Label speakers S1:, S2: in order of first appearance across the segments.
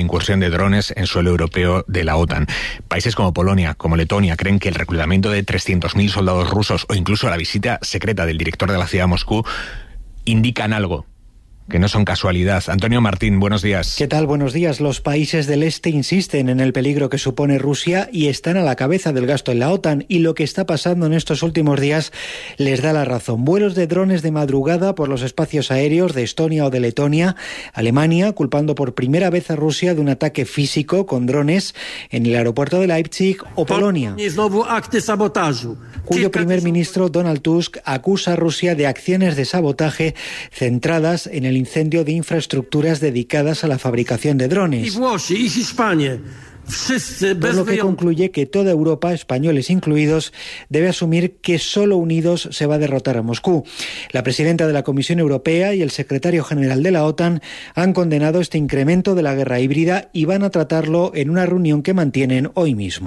S1: incursión de drones en suelo europeo de la OTAN. Países como Polonia, como Letonia, creen que el reclutamiento de 300.000 soldados rusos o incluso la visita secreta del director de la CIA a Moscú indican algo, que no son casualidad. Antonio Martín, buenos días.
S2: ¿Qué tal? Buenos días. Los países del este insisten en el peligro que supone Rusia y están a la cabeza del gasto en la OTAN, y lo que está pasando en estos últimos días les da la razón. Vuelos de drones de madrugada por los espacios aéreos de Estonia o de Letonia, Alemania culpando por primera vez a Rusia de un ataque físico con drones en el aeropuerto de Leipzig, o Polonia, cuyo primer ministro Donald Tusk acusa a Rusia de acciones de sabotaje centradas en el incendio de infraestructuras dedicadas a la fabricación de drones. Por lo que concluye que toda Europa, españoles incluidos, debe asumir que solo unidos se va a derrotar a Moscú. La presidenta de la Comisión Europea y el secretario general de la OTAN han condenado este incremento de la guerra híbrida y van a tratarlo en una reunión que mantienen hoy mismo.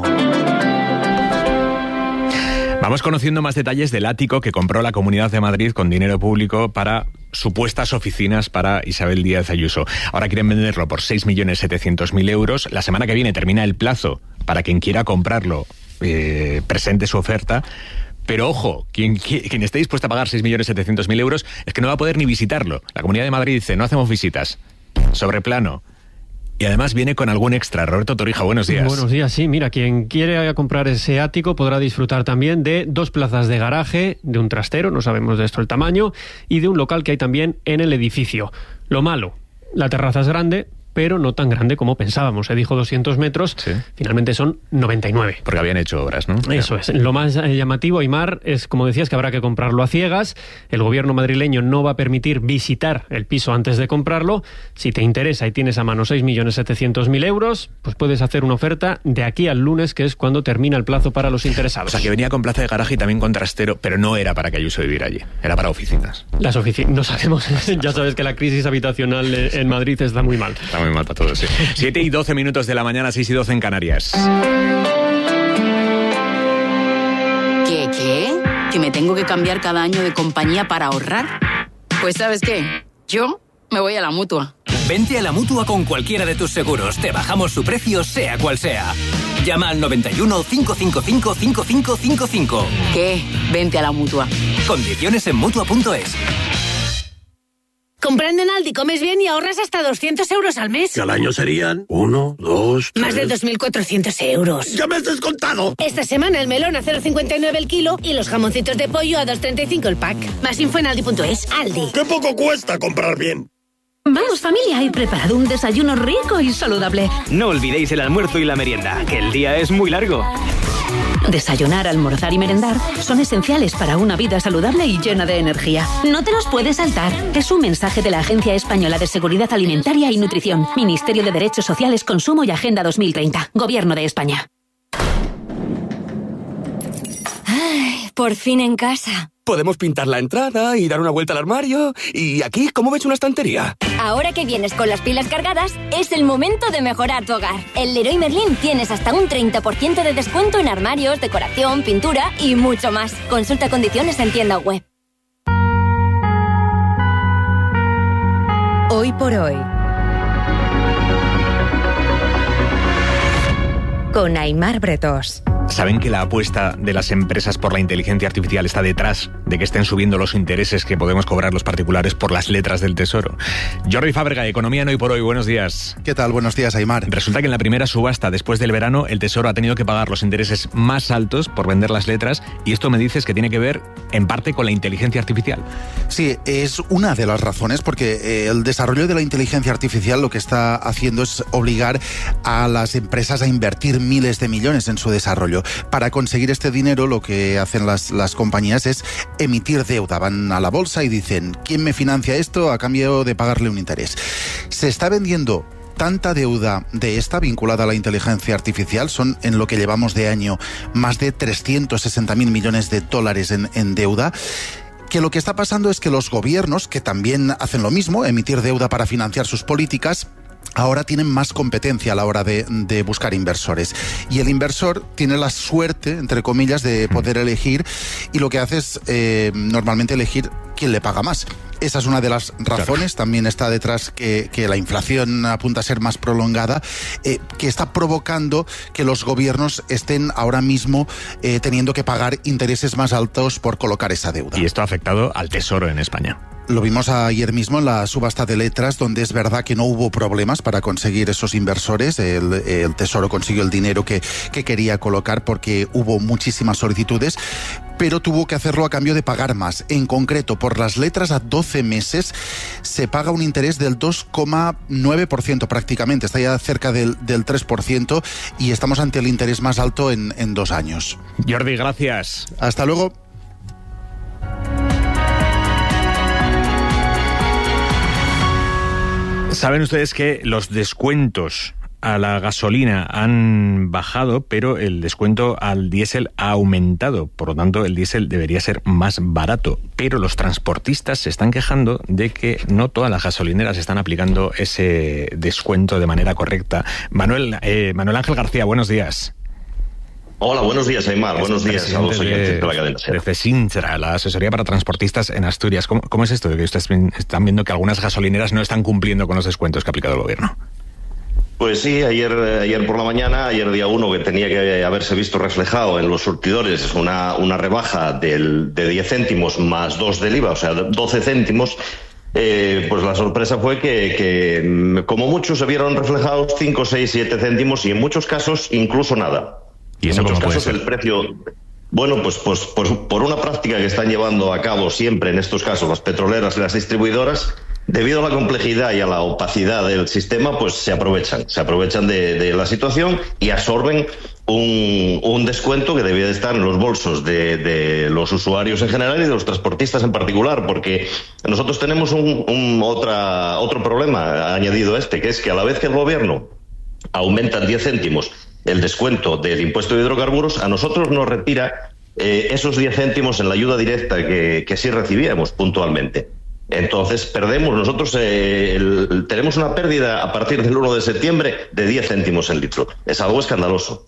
S1: Vamos conociendo más detalles del ático que compró la Comunidad de Madrid con dinero público para supuestas oficinas para Isabel Díaz Ayuso. Ahora quieren venderlo por 6.700.000 euros. La semana que viene termina el plazo para quien quiera comprarlo, presente su oferta. Pero ojo, quien esté dispuesto a pagar 6.700.000 euros es que no va a poder ni visitarlo. La Comunidad de Madrid dice, no hacemos visitas. Sobre plano. Y además viene con algún extra. Roberto Torija, buenos días.
S3: Buenos días, sí. Mira, quien quiere comprar ese ático podrá disfrutar también de 2 plazas de garaje, de un trastero, no sabemos de esto el tamaño, y de un local que hay también en el edificio. Lo malo, la terraza es grande, pero no tan grande como pensábamos. Se dijo 200 metros, sí. Finalmente son 99.
S1: Porque habían hecho obras, ¿no?
S3: Eso es. Lo más llamativo, Aimar, es, como decías, que habrá que comprarlo a ciegas. El gobierno madrileño no va a permitir visitar el piso antes de comprarlo. Si te interesa y tienes a mano 6.700.000 euros, pues puedes hacer una oferta de aquí al lunes, que es cuando termina el plazo para los interesados.
S1: O sea, que venía con plaza de garaje y también con trastero, pero no era para que Ayuso viviera allí. Era para oficinas.
S3: Las oficinas, no sabemos. Ya sabes que la crisis habitacional en Madrid está muy mal.
S1: Está muy mal para todos, sí. 7:12 de la mañana, 6:12 en Canarias.
S4: ¿Qué? ¿Que me tengo que cambiar cada año de compañía para ahorrar? Pues ¿sabes qué? Yo me voy a la Mutua.
S5: Vente a la Mutua con cualquiera de tus seguros. Te bajamos su precio, sea cual sea. Llama al 91 555 5555.
S4: ¿Qué? Vente a la Mutua.
S5: Condiciones en Mutua.es.
S6: Comprando en Aldi comes bien y ahorras hasta 200 euros al mes.
S7: Que al año serían 1, 2, 3...
S6: Más de 2.400 euros.
S7: ¡Ya me has descontado!
S6: Esta semana el melón a 0,59 el kilo y los jamoncitos de pollo a 2,35 el pack. Más info en Aldi.es. Aldi.
S7: ¡Qué poco cuesta comprar bien!
S8: Vamos, familia, he preparado un desayuno rico y saludable.
S9: No olvidéis el almuerzo y la merienda, que el día es muy largo.
S8: Desayunar, almorzar y merendar son esenciales para una vida saludable y llena de energía. No te los puedes saltar. Es un mensaje de la Agencia Española de Seguridad Alimentaria y Nutrición, Ministerio de Derechos Sociales, Consumo y Agenda 2030, Gobierno de España.
S10: Ay, por fin en casa.
S9: Podemos pintar la entrada y dar una vuelta al armario. Y aquí, ¿cómo ves una estantería?
S10: Ahora que vienes con las pilas cargadas, es el momento de mejorar tu hogar. En Leroy Merlin tienes hasta un 30% de descuento en armarios, decoración, pintura y mucho más. Consulta condiciones en tienda web.
S11: Hoy por hoy, con Aimar Bretós.
S1: ¿Saben que la apuesta de las empresas por la inteligencia artificial está detrás de que estén subiendo los intereses que podemos cobrar los particulares por las letras del Tesoro? Jordi Fábrega, Economía en Hoy por Hoy, buenos días.
S12: ¿Qué tal? Buenos días, Aimar.
S1: Resulta que en la primera subasta después del verano el Tesoro ha tenido que pagar los intereses más altos por vender las letras, y esto me dices que tiene que ver en parte con la inteligencia artificial.
S12: Sí, es una de las razones, porque el desarrollo de la inteligencia artificial lo que está haciendo es obligar a las empresas a invertir miles de millones en su desarrollo. Para conseguir este dinero, lo que hacen las compañías es emitir deuda. Van a la bolsa y dicen, ¿quién me financia esto a cambio de pagarle un interés? Se está vendiendo tanta deuda de esta vinculada a la inteligencia artificial, son en lo que llevamos de año más de 360.000 millones de dólares en deuda, que lo que está pasando es que los gobiernos, que también hacen lo mismo, emitir deuda para financiar sus políticas, ahora tienen más competencia a la hora de buscar inversores. Y el inversor tiene la suerte, entre comillas, de poder elegir, y lo que hace es normalmente elegir quién le paga más. Esa es una de las razones. Claro. También está detrás que la inflación apunta a ser más prolongada, que está provocando que los gobiernos estén ahora mismo teniendo que pagar intereses más altos por colocar esa deuda.
S1: Y esto ha afectado al Tesoro en España.
S12: Lo vimos ayer mismo en la subasta de letras, donde es verdad que no hubo problemas para conseguir esos inversores. El Tesoro consiguió el dinero que quería colocar porque hubo muchísimas solicitudes, pero tuvo que hacerlo a cambio de pagar más. En concreto, por las letras a 12 meses se paga un interés del 2,9% prácticamente, está ya cerca del 3%, y estamos ante el interés más alto en 2 años.
S1: Jordi, gracias.
S12: Hasta luego.
S1: Saben ustedes que los descuentos a la gasolina han bajado, pero el descuento al diésel ha aumentado. Por lo tanto, el diésel debería ser más barato. Pero los transportistas se están quejando de que no todas las gasolineras están aplicando ese descuento de manera correcta. Manuel Ángel García, buenos días.
S13: Hola, buenos días, Aymar. Buenos días a los oyentes de la cadena SER.
S1: Desde Sintra, la asesoría para transportistas en Asturias. ¿Cómo es esto de que ustedes están viendo que algunas gasolineras no están cumpliendo con los descuentos que ha aplicado el gobierno?
S13: Pues sí, ayer por la mañana, ayer día 1, que tenía que haberse visto reflejado en los surtidores una rebaja de 10 céntimos más 2 del IVA, o sea, 12 céntimos. Pues la sorpresa fue que como muchos se vieron reflejados 5, 6, 7 céntimos y en muchos casos incluso nada.
S1: ¿Y eso
S13: en muchos casos
S1: puede ser?
S13: El precio... Bueno, pues por una práctica que están llevando a cabo siempre en estos casos las petroleras y las distribuidoras, debido a la complejidad y a la opacidad del sistema, pues se aprovechan de la situación y absorben un descuento que debía de estar en los bolsos de los usuarios en general y de los transportistas en particular, porque nosotros tenemos otro problema añadido a que es que a la vez que el gobierno aumenta 10 céntimos el descuento del impuesto de hidrocarburos, a nosotros nos retira esos 10 céntimos en la ayuda directa que sí recibíamos puntualmente. Entonces perdemos, nosotros tenemos una pérdida a partir del 1 de septiembre de 10 céntimos el litro. Es algo escandaloso.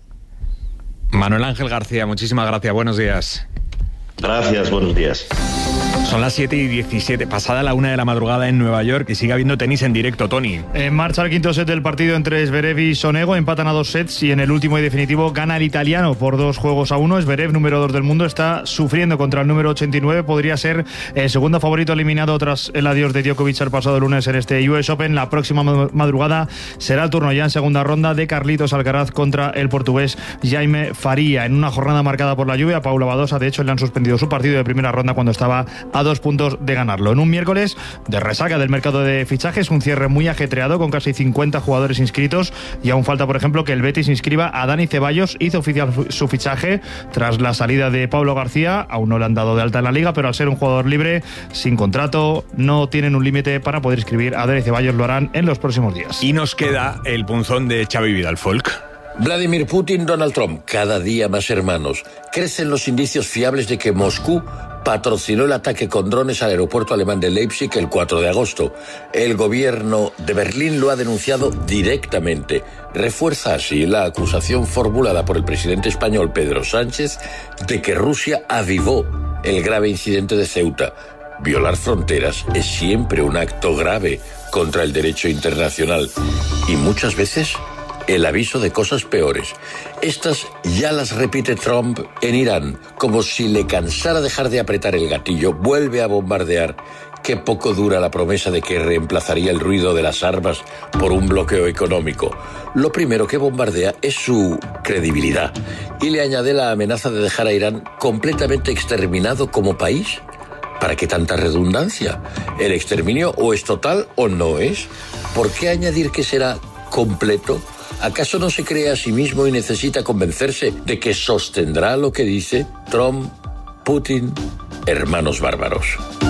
S1: Manuel Ángel García, muchísimas gracias. Buenos días.
S13: Gracias, buenos días.
S1: Son las 7:17, pasada la 1 de la madrugada en Nueva York, y sigue habiendo tenis en directo, Tony.
S14: En marcha el quinto set del partido entre Zverev y Sonego, empatan a 2 sets y en el último y definitivo gana el italiano por 2-1. Zverev, número 2 del mundo, está sufriendo contra el número 89, podría ser el segundo favorito eliminado tras el adiós de Djokovic el pasado lunes en este US Open. La próxima madrugada será el turno ya en segunda ronda de Carlitos Alcaraz contra el portugués Jaime Faria. En una jornada marcada por la lluvia, Paula Badosa, de hecho, le han suspendido su partido de primera ronda cuando estaba a 2 puntos de ganarlo. En un miércoles de resaca del mercado de fichajes, un cierre muy ajetreado con casi 50 jugadores inscritos, y aún falta, por ejemplo, que el Betis inscriba a Dani Ceballos. Hizo oficial su fichaje tras la salida de Pablo García. Aún no le han dado de alta en la liga, pero al ser un jugador libre, sin contrato, no tienen un límite para poder inscribir a Dani Ceballos. Lo harán en los próximos días.
S1: Y nos queda el punzón de Xavi Vidal-Folk.
S15: Vladimir Putin, Donald Trump, cada día más hermanos. Crecen los indicios fiables de que Moscú patrocinó el ataque con drones al aeropuerto alemán de Leipzig el 4 de agosto. El gobierno de Berlín lo ha denunciado directamente. Refuerza así la acusación formulada por el presidente español Pedro Sánchez de que Rusia avivó el grave incidente de Ceuta. Violar fronteras es siempre un acto grave contra el derecho internacional y muchas veces el aviso de cosas peores. Estas ya las repite Trump en Irán, como si le cansara dejar de apretar el gatillo, vuelve a bombardear. Qué poco dura la promesa de que reemplazaría el ruido de las armas por un bloqueo económico. Lo primero que bombardea es su credibilidad y le añade la amenaza de dejar a Irán completamente exterminado como país. ¿Para qué tanta redundancia? ¿El exterminio o es total o no es? ¿Por qué añadir que será completo? ¿Acaso no se cree a sí mismo y necesita convencerse de que sostendrá lo que dice? Trump, Putin, hermanos bárbaros.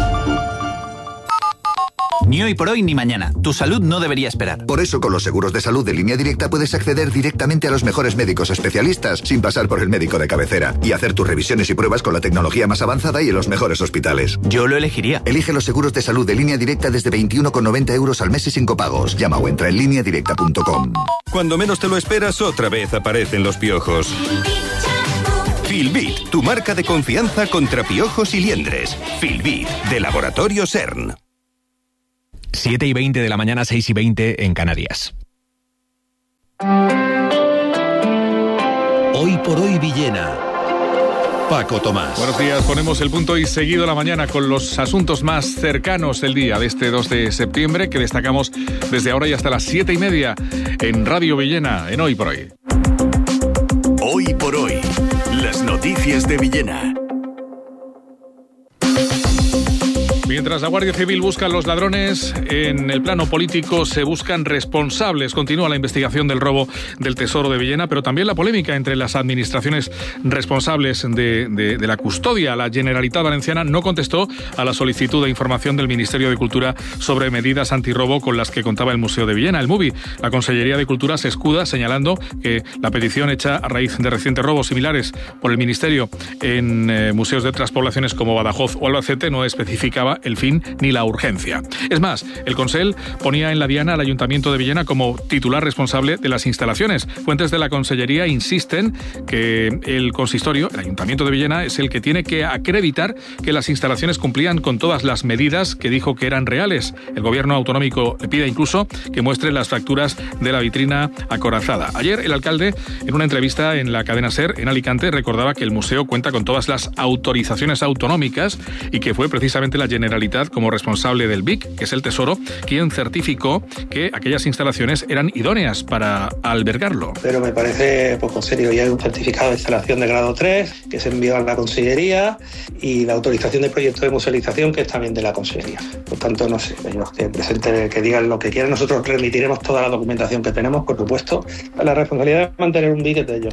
S16: Ni hoy por hoy ni mañana. Tu salud no debería esperar.
S17: Por eso, con los seguros de salud de Línea Directa puedes acceder directamente a los mejores médicos especialistas sin pasar por el médico de cabecera y hacer tus revisiones y pruebas con la tecnología más avanzada y en los mejores hospitales.
S16: Yo lo elegiría.
S17: Elige los seguros de salud de Línea Directa desde 21,90 € al mes y sin copagos. Llama o entra en lineadirecta.com.
S18: Cuando menos te lo esperas, otra vez aparecen los piojos. Filbit, tu marca de confianza contra piojos y liendres. Filbit, de Laboratorio CERN.
S1: 7:20 de la mañana, 6:20 en Canarias.
S19: Hoy por hoy Villena. Paco Tomás.
S20: Buenos días, ponemos el punto y seguido la mañana con los asuntos más cercanos del día de este 2 de septiembre que destacamos desde ahora y hasta las 7:30 en Radio Villena, en Hoy por Hoy.
S19: Hoy por hoy, las noticias de Villena.
S20: Mientras la Guardia Civil busca a los ladrones, en el plano político se buscan responsables. Continúa la investigación del robo del Tesoro de Villena, pero también la polémica entre las administraciones responsables de la custodia. La Generalitat Valenciana no contestó a la solicitud de información del Ministerio de Cultura sobre medidas antirrobo con las que contaba el Museo de Villena, el MUVI. La Consellería de Cultura se escuda señalando que la petición hecha a raíz de recientes robos similares por el Ministerio en museos de otras poblaciones como Badajoz o Albacete no especificaba el fin ni la urgencia. Es más, el Consell ponía en la diana al Ayuntamiento de Villena como titular responsable de las instalaciones. Fuentes de la Consellería insisten que el consistorio, el Ayuntamiento de Villena, es el que tiene que acreditar que las instalaciones cumplían con todas las medidas que dijo que eran reales. El Gobierno autonómico le pide incluso que muestre las facturas de la vitrina acorazada. Ayer el alcalde, en una entrevista en la cadena SER en Alicante, recordaba que el museo cuenta con todas las autorizaciones autonómicas y que fue precisamente la Generalitat como responsable del BIC, que es el Tesoro, quien certificó que aquellas instalaciones eran idóneas para albergarlo.
S21: Pero me parece poco serio. Ya hay un certificado de instalación de grado 3 que se envió a la Consellería y la autorización de proyecto de musealización que es también de la Consellería. Por tanto, no sé, ellos que presenten, que digan lo que quieran. Nosotros remitiremos toda la documentación que tenemos, por supuesto. La responsabilidad de mantener un BIC es de ellos.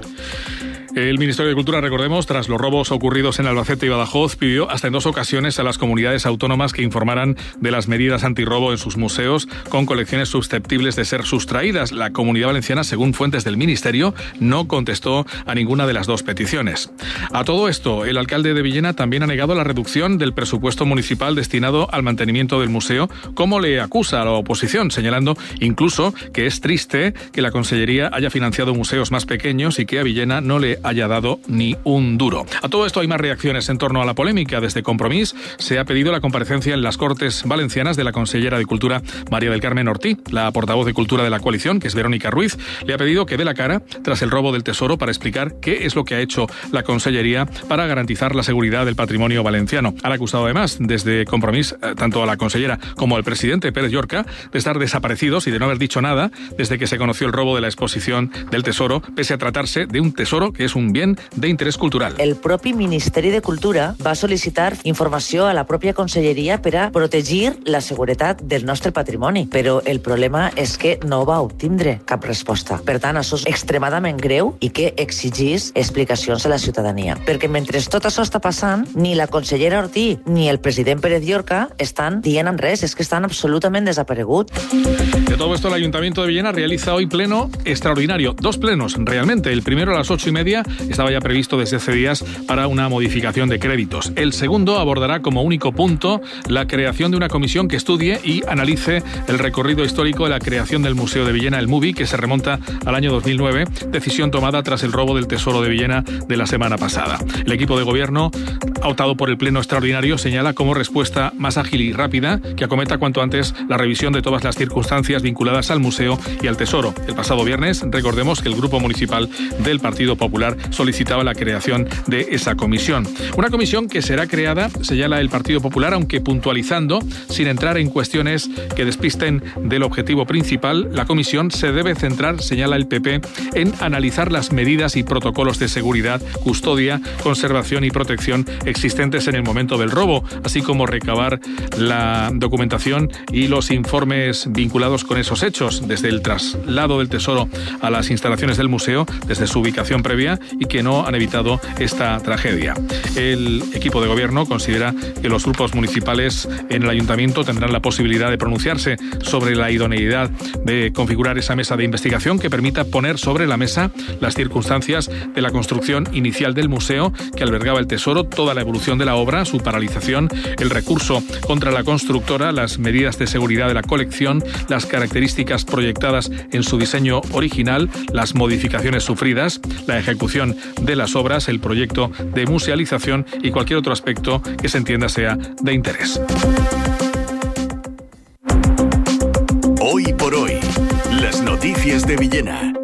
S20: El Ministerio de Cultura, recordemos, tras los robos ocurridos en Albacete y Badajoz, pidió hasta en 2 ocasiones a las comunidades autónomas que informaran de las medidas antirrobo en sus museos con colecciones susceptibles de ser sustraídas. La Comunidad Valenciana, según fuentes del Ministerio, no contestó a ninguna de las 2 peticiones. A todo esto, el alcalde de Villena también ha negado la reducción del presupuesto municipal destinado al mantenimiento del museo, como le acusa a la oposición, señalando incluso que es triste que la Consellería haya financiado museos más pequeños y que a Villena no le haya dado ni un duro. A todo esto hay más reacciones en torno a la polémica. Desde Compromís se ha pedido la comparecencia en las Cortes Valencianas de la consellera de Cultura María del Carmen Ortí. La portavoz de Cultura de la coalición, que es Verónica Ruiz, le ha pedido que dé la cara tras el robo del Tesoro para explicar qué es lo que ha hecho la Consellería para garantizar la seguridad del patrimonio valenciano. Han acusado además desde Compromís tanto a la consellera como al presidente Pérez Llorca de estar desaparecidos y de no haber dicho nada desde que se conoció el robo de la exposición del Tesoro, pese a tratarse de un tesoro que es un bien de interès cultural.
S22: El propi Ministeri de Cultura va sol·licitar informació a la pròpia Conselleria per a protegir la seguretat del nostre patrimoni, però el problema és que no va obtindre cap resposta. Per tant, això és extremadament greu i que exigís explicacions a la ciutadania. Perquè mentre tot això està passant, ni la consellera Ortí ni el president Pérez Llorca estan dient res, és que estan absolutament desapareguts.
S20: De todo esto, el Ayuntamiento de Villena realiza hoy pleno extraordinario. 2 plenos, realmente. El primero a las 8:30 estaba ya previsto desde hace días para una modificación de créditos. El segundo abordará como único punto la creación de una comisión que estudie y analice el recorrido histórico de la creación del Museo de Villena, el MUVI, que se remonta al año 2009, decisión tomada tras el robo del Tesoro de Villena de la semana pasada. El equipo de gobierno ha optado por el pleno extraordinario, señala como respuesta más ágil y rápida que acometa cuanto antes la revisión de todas las circunstancias vinculadas al museo y al Tesoro. El pasado viernes, recordemos que el Grupo Municipal del Partido Popular solicitaba la creación de esa comisión. Una comisión que será creada, señala el Partido Popular, aunque puntualizando, sin entrar en cuestiones que despisten del objetivo principal. La comisión se debe centrar, señala el PP, en analizar las medidas y protocolos de seguridad, custodia, conservación y protección existentes en el momento del robo, así como recabar la documentación y los informes vinculados con esos hechos, desde el traslado del Tesoro a las instalaciones del museo, desde su ubicación previa, y que no han evitado esta tragedia. El equipo de gobierno considera que los grupos municipales en el ayuntamiento tendrán la posibilidad de pronunciarse sobre la idoneidad de configurar esa mesa de investigación que permita poner sobre la mesa las circunstancias de la construcción inicial del museo que albergaba el Tesoro, toda la evolución de la obra, su paralización, el recurso contra la constructora, las medidas de seguridad de la colección, las características proyectadas en su diseño original, las modificaciones sufridas, la ejecución de las obras, el proyecto de musealización y cualquier otro aspecto que se entienda sea de interés.
S19: Noticias de Villena.